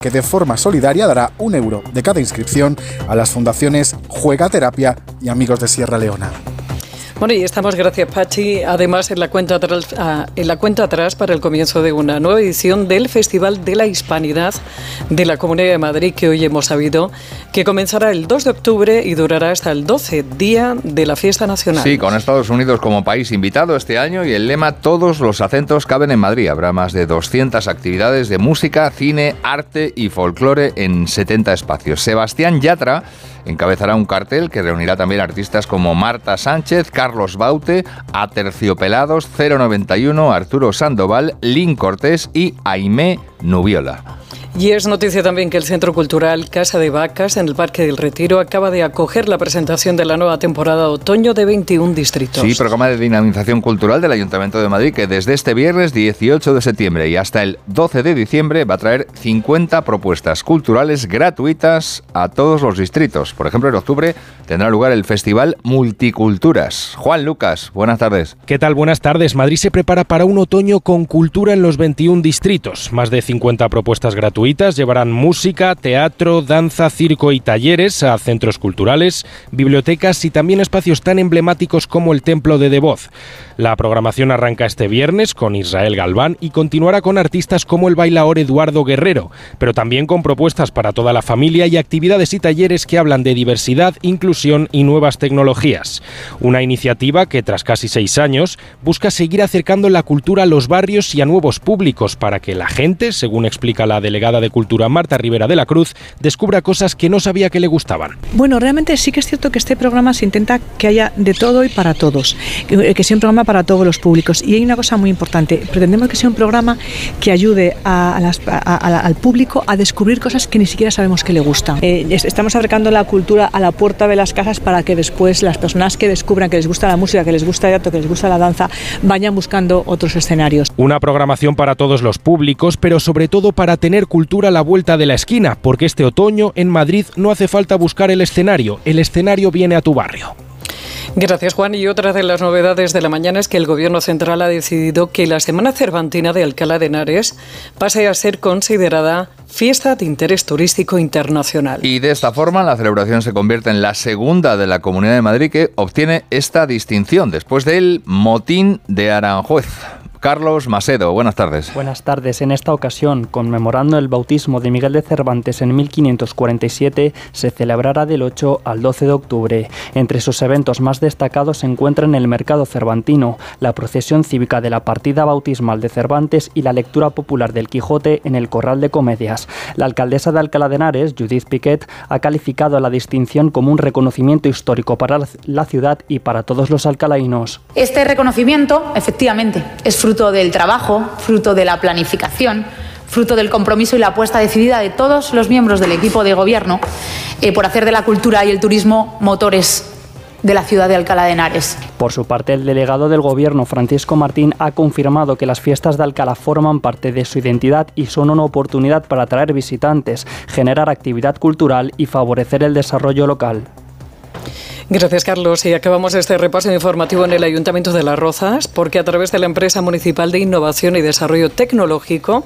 que de forma solidaria dará €1 de cada inscripción a las fundaciones Juega Terapia y Amigos de Sierra Leona. Bueno, y estamos, gracias Pachi, además en la cuenta atrás para el comienzo de una nueva edición del Festival de la Hispanidad de la Comunidad de Madrid, que hoy hemos sabido que comenzará el 2 de octubre y durará hasta el 12, día de la fiesta nacional. Sí, con Estados Unidos como país invitado este año y el lema "Todos los acentos caben en Madrid". Habrá más de 200 actividades de música, cine, arte y folclore en 70 espacios. Sebastián Yatra encabezará un cartel que reunirá también artistas como Marta Sánchez, Carlos Baute, Aterciopelados, 091, Arturo Sandoval, Lin Cortés y Aimé Nubiola. Y es noticia también que el Centro Cultural Casa de Vacas, en el Parque del Retiro, acaba de acoger la presentación de la nueva temporada otoño de 21 distritos. Sí, programa de dinamización cultural del Ayuntamiento de Madrid que desde este viernes 18 de septiembre y hasta el 12 de diciembre va a traer 50 propuestas culturales gratuitas a todos los distritos. Por ejemplo, en octubre tendrá lugar el Festival Multiculturas. Juan Lucas, buenas tardes. ¿Qué tal? Buenas tardes. Madrid se prepara para un otoño con cultura en los 21 distritos. Más de 50 propuestas gratuitas llevarán música, teatro, danza, circo y talleres a centros culturales, bibliotecas y también espacios tan emblemáticos como el Templo de Devoz. La programación arranca este viernes con Israel Galván y continuará con artistas como el bailaor Eduardo Guerrero, pero también con propuestas para toda la familia y actividades y talleres que hablan de diversidad, inclusión y nuevas tecnologías. Una iniciativa que, tras casi 6 años, busca seguir acercando la cultura a los barrios y a nuevos públicos para que la gente, según explica la delegada de Cultura Marta Rivera de la Cruz, descubra cosas que no sabía que le gustaban. Bueno, realmente sí que es cierto que este programa se intenta que haya de todo y para todos, que sea un programa para todos los públicos. Y hay una cosa muy importante, pretendemos que sea un programa que ayude al público a descubrir cosas que ni siquiera sabemos que le gustan. Estamos acercando la cultura a la puerta de las casas para que después las personas que descubran que les gusta la música, que les gusta el teatro, que les gusta la danza, vayan buscando otros escenarios. Una programación para todos los públicos, pero sobre todo para tener cultura a la vuelta de la esquina, porque este otoño en Madrid no hace falta buscar el escenario viene a tu barrio. Gracias, Juan. Y otra de las novedades de la mañana es que el Gobierno Central ha decidido que la Semana Cervantina de Alcalá de Henares pase a ser considerada fiesta de interés turístico internacional. Y de esta forma la celebración se convierte en la segunda de la Comunidad de Madrid que obtiene esta distinción después del Motín de Aranjuez. Carlos Macedo, buenas tardes. Buenas tardes. En esta ocasión, conmemorando el bautismo de Miguel de Cervantes en 1547, se celebrará del 8 al 12 de octubre. Entre sus eventos más destacados se encuentran el Mercado Cervantino, la procesión cívica de la partida bautismal de Cervantes y la lectura popular del Quijote en el Corral de Comedias. La alcaldesa de Alcalá de Henares, Judith Piquet, ha calificado la distinción como un reconocimiento histórico para la ciudad y para todos los alcalainos. Este reconocimiento, efectivamente, es fruto del trabajo, fruto de la planificación, fruto del compromiso y la apuesta decidida de todos los miembros del equipo de gobierno por hacer de la cultura y el turismo motores de la ciudad de Alcalá de Henares. Por su parte, el delegado del Gobierno, Francisco Martín, ha confirmado que las fiestas de Alcalá forman parte de su identidad y son una oportunidad para atraer visitantes, generar actividad cultural y favorecer el desarrollo local. Gracias, Carlos. Y acabamos este repaso informativo en el Ayuntamiento de Las Rozas, porque a través de la Empresa Municipal de Innovación y Desarrollo Tecnológico,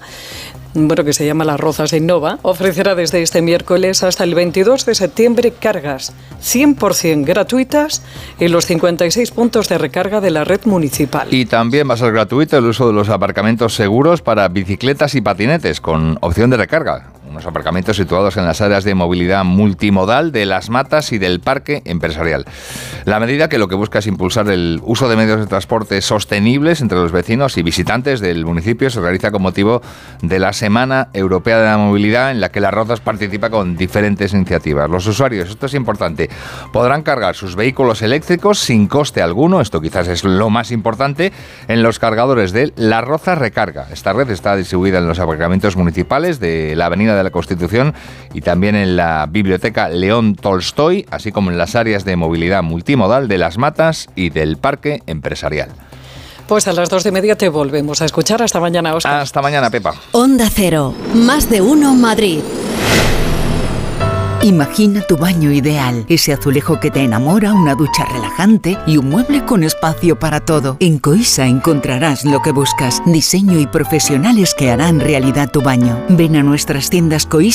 que se llama Las Rozas Innova, ofrecerá desde este miércoles hasta el 22 de septiembre cargas 100% gratuitas en los 56 puntos de recarga de la red municipal. Y también va a ser gratuito el uso de los aparcamientos seguros para bicicletas y patinetes, con opción de recarga. Unos aparcamientos situados en las áreas de movilidad multimodal de Las Matas y del Parque Empresarial. La medida, que lo que busca es impulsar el uso de medios de transporte sostenibles entre los vecinos y visitantes del municipio, se realiza con motivo de la Semana Europea de la Movilidad, en la que Las Rozas participa con diferentes iniciativas. Los usuarios, esto es importante, podrán cargar sus vehículos eléctricos sin coste alguno, esto quizás es lo más importante, en los cargadores de Las Rozas Recarga. Esta red está distribuida en los aparcamientos municipales de la Avenida de la Constitución y también en la Biblioteca León Tolstoy, así como en las áreas de movilidad multimodal de Las Matas y del Parque Empresarial. Pues a las 2:30 te volvemos a escuchar. Hasta mañana, Óscar. Hasta mañana, Pepa. Onda Cero, más de uno Madrid. Imagina tu baño ideal, ese azulejo que te enamora, una ducha relajante y un mueble con espacio para todo. En Coisa encontrarás lo que buscas, diseño y profesionales que harán realidad tu baño. Ven a nuestras tiendas Coisa